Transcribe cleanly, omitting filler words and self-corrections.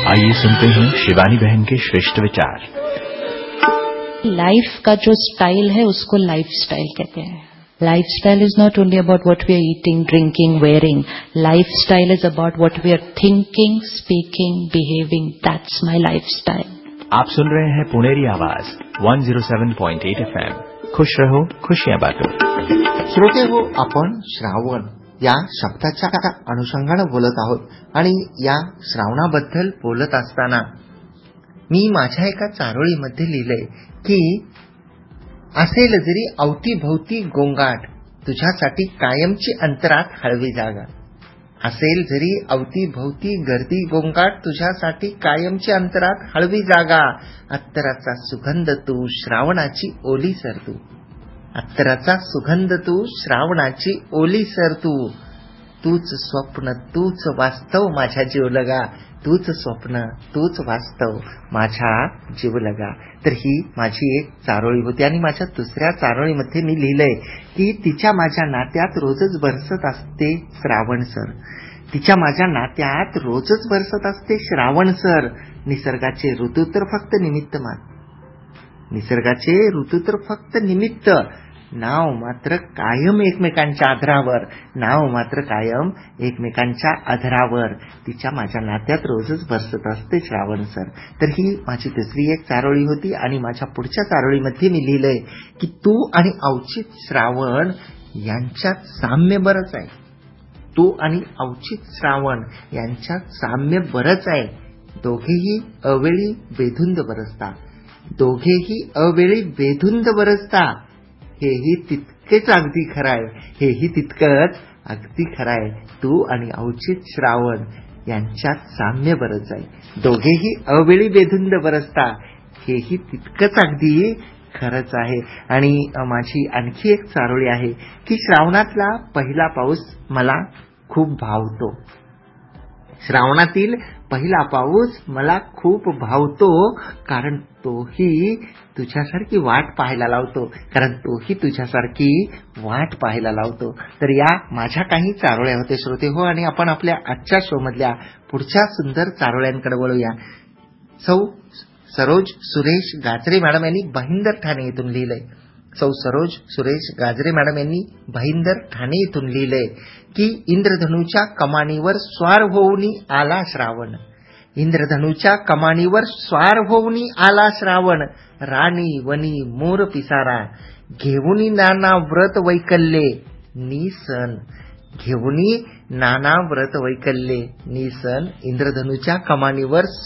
आइए सुनते हैं शिवानी बहन के श्रेष्ठ विचार। लाइफ का जो स्टाइल है उसको लाइफ स्टाइल कहते हैं। Life style is not only about what we R eating, drinking, wearing. Life style is about what we R thinking, speaking, behaving. That's my life style. आप सुन रहे हैं पुणेरी आवाज 107.8 FM। खुश रहो, खुशियां बांटो। श्रोते हो, आपण श्रावण या शब्दाच्या अनुषंगाने बोलत आहोत आणि या श्रावणाबद्दल बोलत असताना मी माझ्या एका चारोळीमध्ये लिहिलंय की असेल जरी अवतीभोवती गोंगाट, तुझ्यासाठी कायमची अंतरात हळवी जागा. असेल जरी अवतीभोवती गर्दी गोंगाट, तुझ्यासाठी कायमची अंतरात हळवी जागा. अत्तराचा सुगंध तू, श्रावणाची ओली सर तू. अत्तराचा सुगंध तू, श्रावणाची ओली सर तू. तूच स्वप्न, तूच वास्तव, माझ्या जीवलगा. तूच स्वप्न, तूच वास्तव, माझ्या जीवलगा. तर ही माझी एक चारोळी होती आणि माझ्या दुसऱ्या चारोळीमध्ये मी लिहिलंय की तिच्या माझ्या नात्यात रोजच बरसत असते श्रावण सर. तिच्या माझ्या नात्यात रोजच बरसत असते श्रावण सर. निसर्गाचे ऋतू तर फक्त निमित्त निसर्गाचे ऋतू तर फक्त निमित्त, नाव मात्र कायम एकमेकांच्या आधारावर. नाव मात्र कायम एकमेकांच्या आधारावर. तिच्या माझ्या नात्यात रोजच बरसत असते श्रावण सर. तर ही माझी दुसरी एक चारोळी होती आणि माझ्या पुढच्या चारोळीमध्ये मी लिहिलंय की तू आणि अवचित श्रावण यांच्यात साम्य बरंच आहे. तू आणि अवचित श्रावण यांच्यात साम्य बरंच आहे. दोघेही अवेळी बेधुंद बरसता. दोघेही अवेळी बेधुंद बरसता. हेही तितकेच अगदी खरं आहे. हेही तितकंच अगदी खरं आहे. तू आणि अवचित श्रावण यांच्यात साम्य बरंच आहे. दोघेही अवेळी बेधुंद बरसता. हेही तितकंच अगदी खरंच आहे. आणि माझी आणखी एक चारोळी आहे की श्रावणातला पहिला पाऊस मला खूप भावतो. श्रावणातील पहिला पाऊस मला खूप भावतो, कारण तोही तुझ्यासारखी वाट पाहायला लावतो. तर या माझ्या काही चारोळ्या होते श्रोते हो, आणि आपण आपल्या आजच्या शो मधल्या पुढच्या सुंदर चारोळ्यांकडे वळूया. सौ सरोज सुरेश गाजरे मॅडम यांनी भाईंदर ठाणे येथून लिहिलंय. सौ सरोज सुरेश गाजरे मॅडम यांनी भाईंदर ठाणे येथून लिहिलंय की इंद्रधनुच्या कमानीवर स्वार होऊनी आला श्रावण. इंद्रधनुच्या कमानीवर स्वार होऊनी आला श्रावण. राणी वनी मोर पिसारा, घेऊनी नाना व्रत वैकल्ये निसन. घेऊनी नाना व्रत वैकल्ये निसन. इंद्रधनुच्या कमानीवर